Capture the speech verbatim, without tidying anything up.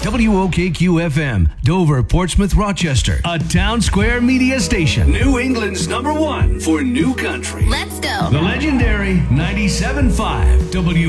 W O K Q F M, Dover, Portsmouth, Rochester, a Town Square media station. New England's number one for new country. Let's go. The legendary ninety-seven point five W